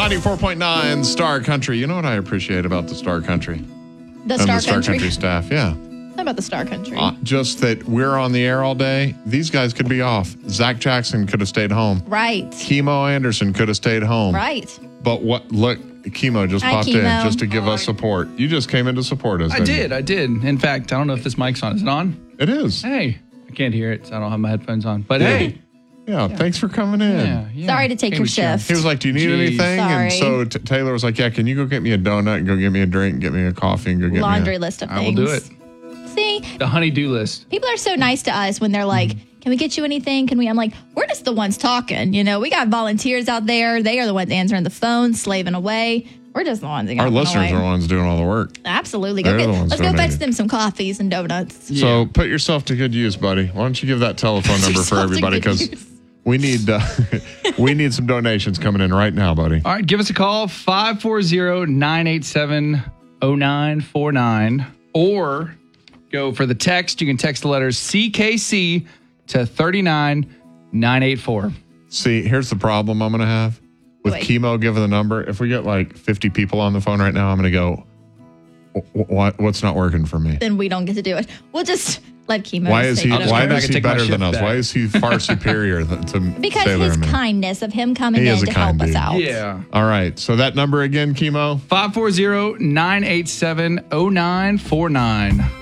94.9 Star Country. You know what I appreciate about the Star Country? The And Star the Star Country. Country staff, yeah. How about the Star Country? Just that we're on the air all day. These guys could be off. Zach Jackson could have stayed home. Right. Chemo Anderson could have stayed home. Right. But look, Chemo just Hi, popped in Chemo. just to give us support. You just came in to support us. I did. In fact, I don't know if this mic's on. Is it on? It is. Hey, I can't hear it, so I don't have my headphones on. But hey. Yeah, thanks for coming in. Yeah. Sorry to take your shift. He was like, do you need Jeez. anything? And Sorry. so Taylor was like, yeah, can you go get me a donut and go get me a drink, get me a coffee and go get Laundry me a... list of I things. will do it. See, The honey-do list. people are so nice to us when they're like, can we get you anything? Can we? I'm like, we're just the ones talking. You know, we got volunteers out there. They are the ones answering the phone, slaving away. We're just the ones that got Our listeners away. are the ones doing all the work. Absolutely. They're the ones Let's go fetch donating. them some coffees and donuts. So put yourself to good use, buddy. Why don't you give that telephone number for yourself to everybody? good Because use. we need some donations coming in right now, buddy. All right, give us a call, 540-987-0949. Or go for the text. You can text the letters CKC to 39984. See, here's the problem I'm going to have with Wait. Chemo giving the number. If we get like 50 people on the phone right now, I'm going to go, what's not working for me? Then we don't get to do it. We'll just let Chemo Why is take he? it over. Why back is and he take my better than shift us? back. Why is he far superior to Because Taylor his and me? kindness of him coming He in is a to kind help us dude. out. Yeah. All right. So that number again, Chemo. 540-987-0949.